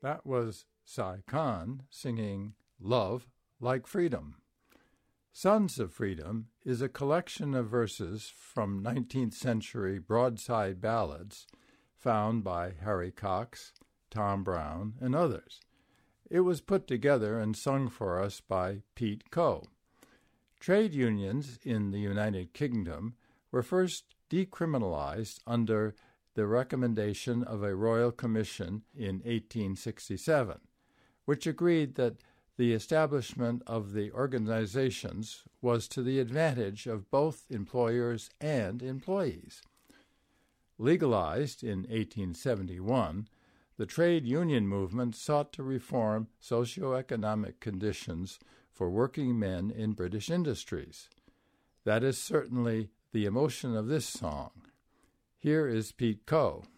That was Sai Khan singing Love Like Freedom. Sons of Freedom is a collection of verses from 19th century broadside ballads found by Harry Cox, Tom Brown, and others. It was put together and sung for us by Pete Coe. Trade unions in the United Kingdom were first decriminalized under the recommendation of a royal commission in 1867, which agreed that the establishment of the organizations was to the advantage of both employers and employees. Legalized in 1871, the trade union movement sought to reform socioeconomic conditions for working men in British industries. That is certainly the emotion of this song. Here is Pete Coe.